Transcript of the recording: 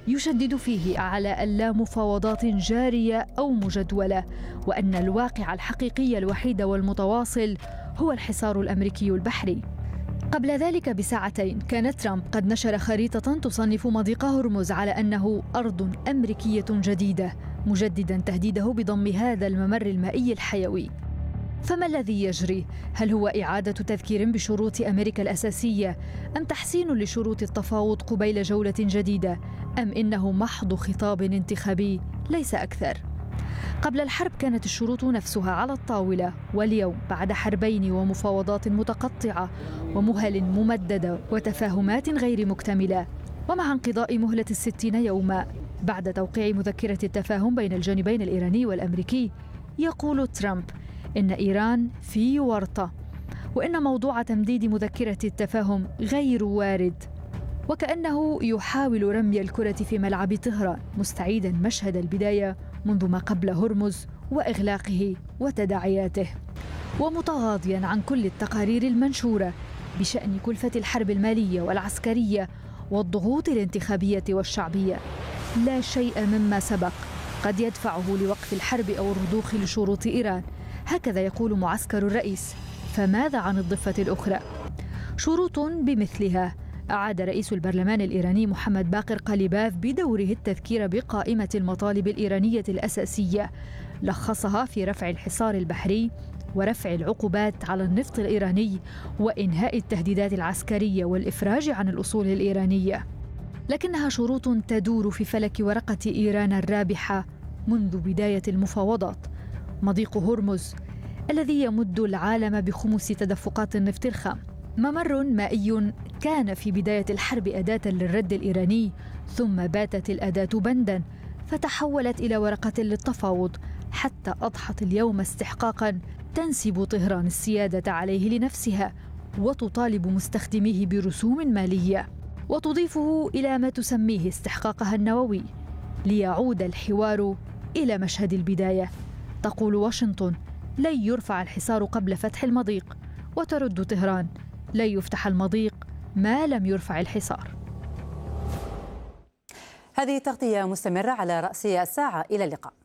يشدد فيه على ألا مفاوضات جارية أو مجدولة، وأن الواقع الحقيقي الوحيد والمتواصل هو الحصار الأمريكي البحري. قبل ذلك بساعتين كان ترامب قد نشر خريطة تصنف مضيق هرمز على أنه أرض أمريكية جديدة، مجددا تهديده بضم هذا الممر المائي الحيوي. فما الذي يجري؟ هل هو إعادة تذكير بشروط أمريكا الأساسية، أم تحسين لشروط التفاوض قبيل جولة جديدة، أم إنه محض خطاب انتخابي ليس أكثر؟ قبل الحرب كانت الشروط نفسها على الطاولة، واليوم بعد حربين ومفاوضات متقطعة ومهل ممددة وتفاهمات غير مكتملة، ومع انقضاء مهلة 60 يوما بعد توقيع مذكرة التفاهم بين الجانبين الإيراني والأمريكي، يقول ترامب إن إيران في ورطة، وإن موضوع تمديد مذكرة التفاهم غير وارد، وكأنه يحاول رمي الكرة في ملعب طهران، مستعيدا مشهد البداية منذ ما قبل هرمز وإغلاقه وتداعياته، ومتغاضيا عن كل التقارير المنشورة بشأن كلفة الحرب المالية والعسكرية والضغوط الانتخابية والشعبية. لا شيء مما سبق قد يدفعه لوقف الحرب أو الرضوخ لشروط إيران، هكذا يقول معسكر الرئيس. فماذا عن الضفة الأخرى؟ شروط بمثلها أعاد رئيس البرلمان الإيراني محمد باقر قليباف بدوره التذكير بقائمة المطالب الإيرانية الأساسية، لخصها في رفع الحصار البحري ورفع العقوبات على النفط الإيراني وإنهاء التهديدات العسكرية والإفراج عن الأصول الإيرانية. لكنها شروط تدور في فلك ورقة إيران الرابحة منذ بداية المفاوضات. مضيق هرمز الذي يمد العالم بخمس تدفقات النفط الخام، ممر مائي كان في بداية الحرب أداة للرد الإيراني، ثم باتت الأداة بندا فتحولت إلى ورقة للتفاوض، حتى أضحت اليوم استحقاقا تنسب طهران السيادة عليه لنفسها وتطالب مستخدميه برسوم مالية، وتضيفه إلى ما تسميه استحقاقها النووي، ليعود الحوار إلى مشهد البداية. تقول واشنطن لن يرفع الحصار قبل فتح المضيق، وترد طهران لن يفتح المضيق ما لم يرفع الحصار. هذه تغطية مستمرة على رأس الساعة، إلى اللقاء.